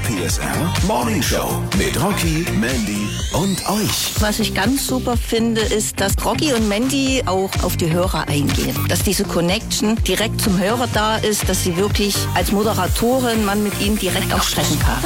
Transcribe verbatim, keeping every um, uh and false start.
P S R Morning Show mit Rocky, Mandy und euch. Was ich ganz super finde, ist, dass Rocky und Mandy auch auf die Hörer eingehen. Dass diese Connection direkt zum Hörer da ist, dass sie wirklich als Moderatorin man mit ihnen direkt auch sprechen kann.